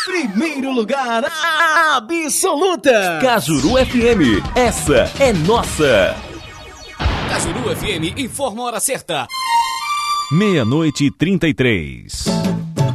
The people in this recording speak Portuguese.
Primeiro lugar absoluta. Cajuru FM, essa é nossa. Cajuru FM informa a hora certa. 00:33.